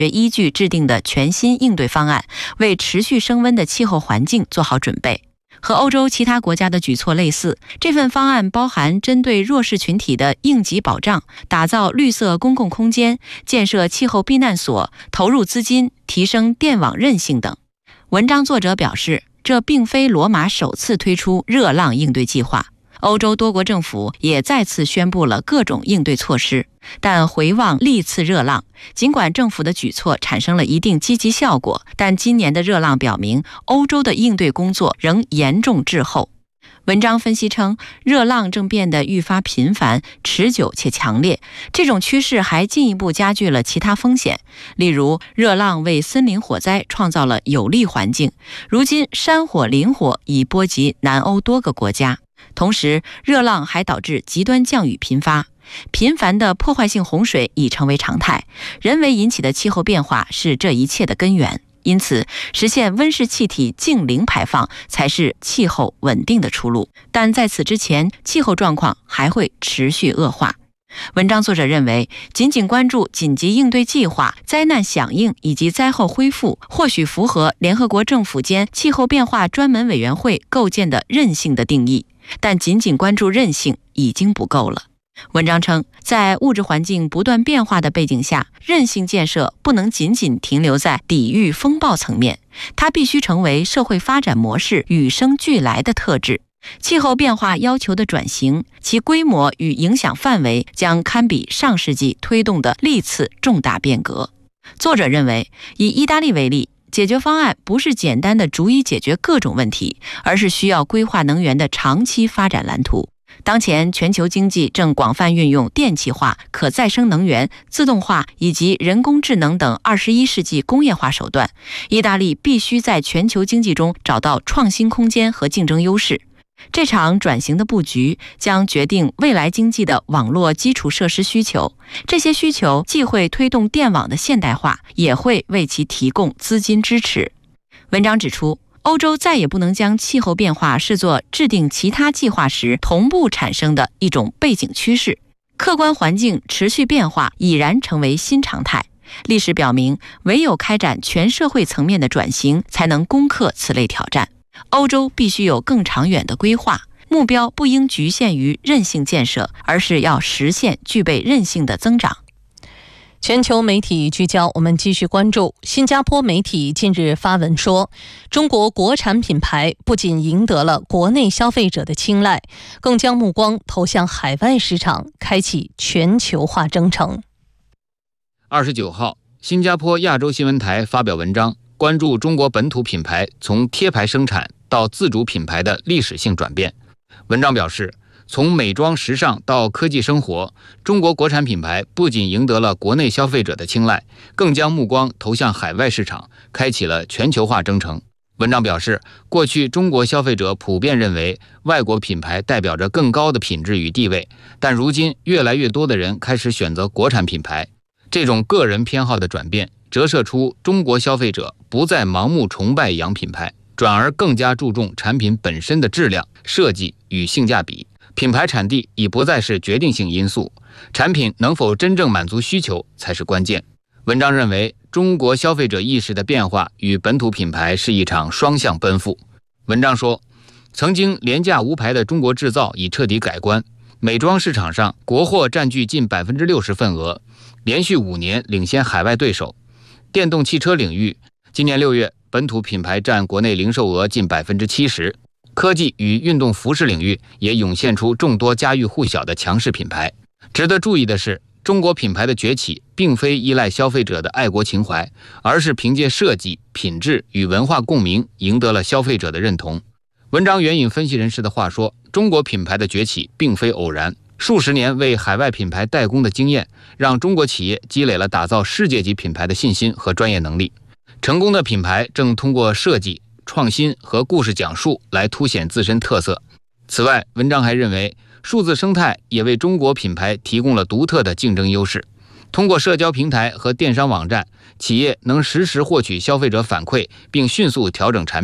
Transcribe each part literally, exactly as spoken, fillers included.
依据制定的全新应对方案，为持续升温的气候环境做好准备。和欧洲其他国家的举措类似，这份方案包含针对弱势群体的应急保障、打造绿色公共空间、建设气候避难所、投入资金、提升电网韧性等。文章作者表示，这并非罗马首次推出热浪应对计划，欧洲多国政府也再次宣布了各种应对措施。但回望历次热浪，尽管政府的举措产生了一定积极效果，但今年的热浪表明，欧洲的应对工作仍严重滞后。文章分析称，热浪正变得愈发频繁、持久且强烈，这种趋势还进一步加剧了其他风险。例如，热浪为森林火灾创造了有利环境，如今山火、林火已波及南欧多个国家。同时，热浪还导致极端降雨频发，频繁的破坏性洪水已成为常态，人为引起的气候变化是这一切的根源。因此，实现温室气体净零排放才是气候稳定的出路。但在此之前，气候状况还会持续恶化。文章作者认为，仅仅关注紧急应对计划、灾难响应以及灾后恢复，或许符合联合国政府间气候变化专门委员会构建的韧性的定义，但仅仅关注韧性已经不够了。文章称，在物质环境不断变化的背景下，韧性建设不能仅仅停留在抵御风暴层面，它必须成为社会发展模式与生俱来的特质。气候变化要求的转型，其规模与影响范围将堪比上世纪推动的历次重大变革。作者认为，以意大利为例，解决方案不是简单的逐一解决各种问题，而是需要规划能源的长期发展蓝图。当前全球经济正广泛运用电气化、可再生能源、自动化以及人工智能等二十一世纪工业化手段，意大利必须在全球经济中找到创新空间和竞争优势。这场转型的布局将决定未来经济的网络基础设施需求，这些需求既会推动电网的现代化，也会为其提供资金支持。文章指出，欧洲再也不能将气候变化视作制定其他计划时同步产生的一种背景趋势，客观环境持续变化已然成为新常态。历史表明，唯有开展全社会层面的转型，才能攻克此类挑战。欧洲必须有更长远的规划，目标不应局限于韧性建设，而是要实现具备韧性的增长。 全球媒体聚焦，我们继续关注。新加坡媒体近日发文说，中国国产品牌不仅赢得了国内消费者的青睐，更将目光投向海外市场，开启全球化征程。 二十九号，新加坡亚洲新闻台发表文章，关注中国本土品牌从贴牌生产到自主品牌的历史性转变。文章表示，从美妆时尚到科技生活，中国国产品牌不仅赢得了国内消费者的青睐，更将目光投向海外市场，开启了全球化征程。文章表示，过去中国消费者普遍认为外国品牌代表着更高的品质与地位，但如今越来越多的人开始选择国产品牌。这种个人偏好的转变，折射出中国消费者不再盲目崇拜洋品牌，转而更加注重产品本身的质量、设计与性价比。品牌产地已不再是决定性因素，产品能否真正满足需求才是关键。文章认为，中国消费者意识的变化与本土品牌是一场双向奔赴。文章说，曾经廉价无牌的中国制造已彻底改观，美妆市场上国货占据近 百分之六十 份额，连续五年领先海外对手。电动汽车领域，今年六月本土品牌占国内零售额近 百分之七十。科技与运动服饰领域也涌现出众多家喻户晓的强势品牌。值得注意的是，中国品牌的崛起并非依赖消费者的爱国情怀，而是凭借设计、品质与文化共鸣赢得了消费者的认同。文章援引分析人士的话说，中国品牌的崛起并非偶然，数十年为海外品牌代工的经验，让中国企业积累了打造世界级品牌的信心和专业能力。成功的品牌正通过设计、创新和故事讲述来凸显自身特色。此外，文章还认为，数字生态也为中国品牌提供了独特的竞争优势。通过社交平台和电商网站，企业能实时获取消费者反馈，并迅速调整产品。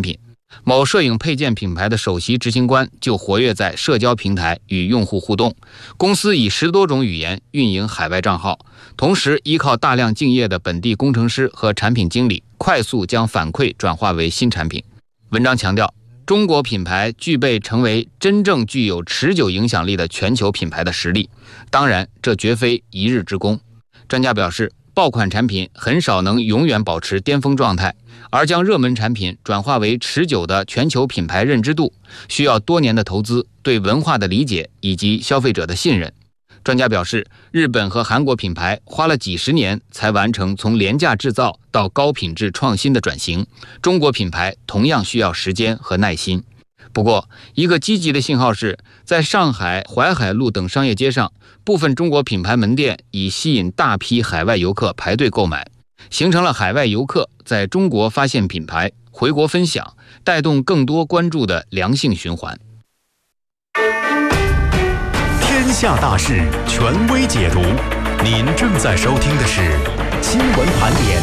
某摄影配件品牌的首席执行官就活跃在社交平台与用户互动，公司以十多种语言运营海外账号，同时依靠大量敬业的本地工程师和产品经理，快速将反馈转化为新产品。文章强调，中国品牌具备成为真正具有持久影响力的全球品牌的实力，当然，这绝非一日之功。专家表示，爆款产品很少能永远保持巅峰状态，而将热门产品转化为持久的全球品牌认知度，需要多年的投资、对文化的理解以及消费者的信任。专家表示，日本和韩国品牌花了几十年才完成从廉价制造到高品质创新的转型，中国品牌同样需要时间和耐心。不过，一个积极的信号是，在上海淮海路等商业街上，部分中国品牌门店已吸引大批海外游客排队购买，形成了海外游客在中国发现品牌、回国分享，带动更多关注的良性循环。 天下大事，权威解读。您正在收听的是新闻盘点。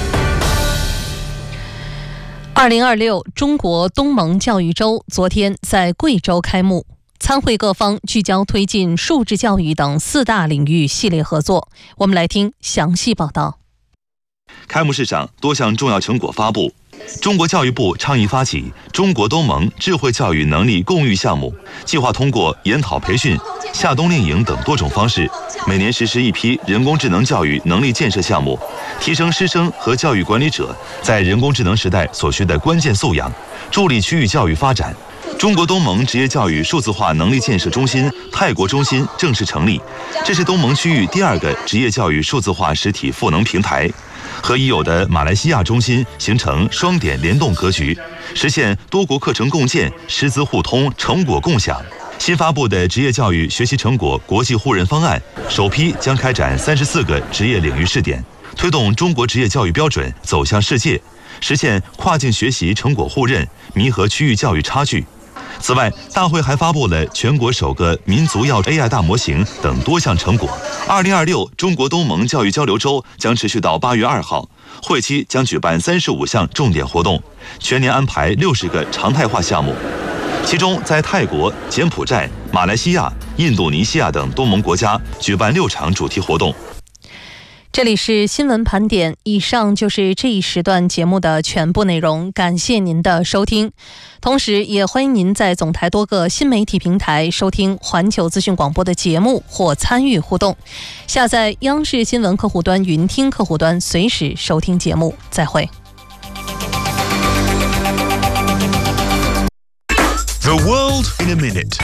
二零二六中国东盟教育周昨天在贵州开幕，参会各方聚焦推进素质教育等四大领域系列合作。我们来听详细报道。 开幕式上，多项重要成果发布。中国教育部倡议发起中国东盟智慧教育能力共育项目，计划通过研讨培训、夏冬令营等多种方式，每年实施一批人工智能教育能力建设项目，提升师生和教育管理者在人工智能时代所需的关键素养，助力区域教育发展。中国东盟职业教育数字化能力建设中心泰国中心正式成立，这是东盟区域第二个职业教育数字化实体赋能平台，和已有的马来西亚中心形成双点联动格局，实现多国课程共建、师资互通、成果共享。新发布的职业教育学习成果国际互认方案，首批将开展三十四个职业领域试点，推动中国职业教育标准走向世界，实现跨境学习成果互认，弥合区域教育差距。此外，大会还发布了全国首个民族药 A I 大模型等多项成果。二零二六中国东盟教育交流周将持续到八月二号，会期将举办三十五项重点活动，全年安排六十个常态化项目。其中，在泰国、柬埔寨、马来西亚、印度尼西亚等东盟国家举办六场主题活动。 这里是新闻盘点，以上就是这一时段节目的全部内容，感谢您的收听。同时也欢迎您在总台多个新媒体平台收听环球资讯广播的节目或参与互动。下载央视新闻客户端云听客户端，随时收听节目。再会。 The world in a minute。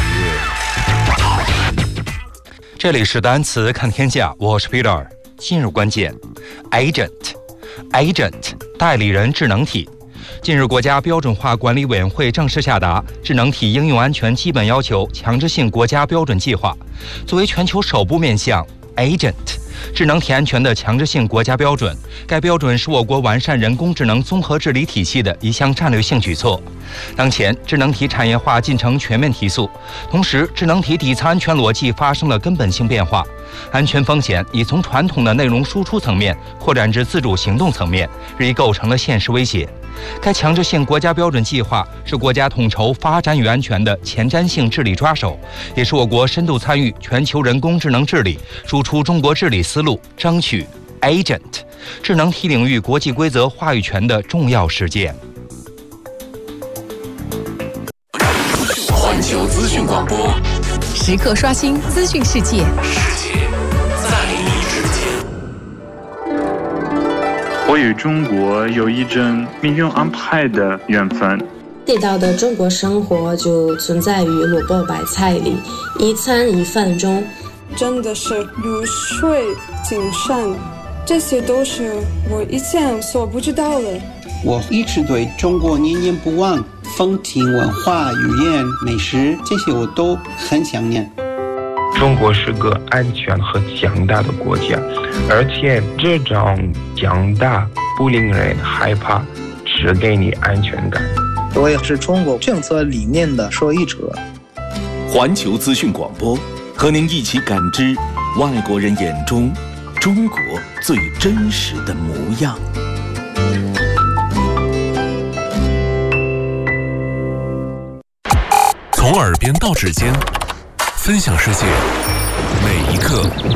这里是单词看天下，我是 Peter。进入关键 agent agent 代理人智能体。近日，国家标准化管理委员会正式下达智能体应用安全基本要求强制性国家标准计划，作为全球首部面向 agent 智能体安全的强制性国家标准，该标准是我国完善人工智能综合治理体系的一项战略性举措。当前，智能体产业化进程全面提速，同时智能体底层安全逻辑发生了根本性变化，安全风险已从传统的内容输出层面扩展至自主行动层面，日益构成了现实威胁。该强制性国家标准计划是国家统筹发展与安全的前瞻性治理抓手，也是我国深度参与全球人工智能治理、输出中国治理思路、争取 agent 智能体领域国际规则话语权的重要实践。 环球资讯广播， 时刻刷新资讯世界， 世界在你之间。 我与中国有一种命运安排的缘分。 地道的中国生活就存在于萝卜白菜里，一餐一饭中。 真的是如水精神，这些都是我以前所不知道的。 我一直对中国念念不忘，风情文化、语言、美食，这些我都很想念。 中国是个安全和强大的国家，而且这种强大不令人害怕，只给你安全感。 我也是中国政策理念的受益者。 环球资讯广播，和您一起感知外国人眼中中国最真实的模样。 从耳边到指尖，分享世界每一刻。